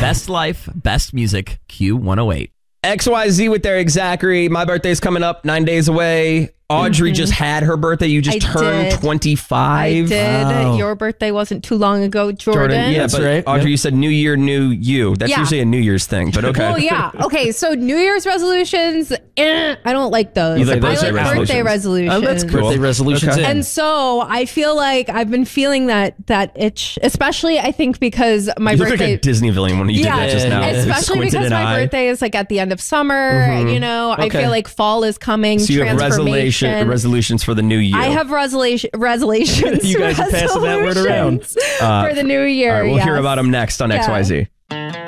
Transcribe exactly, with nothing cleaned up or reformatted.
Best life, best music, Q one oh eight. X Y Z with Derek Zachary. My birthday's coming up nine days away. Audrey mm-hmm. just had her birthday. You just I turned did. twenty-five. I did. Wow. Your birthday wasn't too long ago, Jordan. Jordan yeah, That's but right. Audrey, yep. you said New Year, New You. That's yeah. usually a New Year's thing, but okay. Well, yeah. Okay, so New Year's resolutions, eh, I don't like those. You like I like resolutions. birthday resolutions. Oh, that's cool. Birthday resolutions. Okay. In. And so I feel like I've been feeling that that itch, especially I think because my you look birthday. like a Disney villain when you yeah, did that just now. Especially because my eye. birthday is like at the end of summer. Mm-hmm. You know, Okay. I feel like fall is coming. So you have transformation. resolution, resolutions for the new year. I have resolution, resolutions. You guys are passing that word around. Uh, for the new year. All right, we'll yes. hear about them next on Yeah. X Y Z.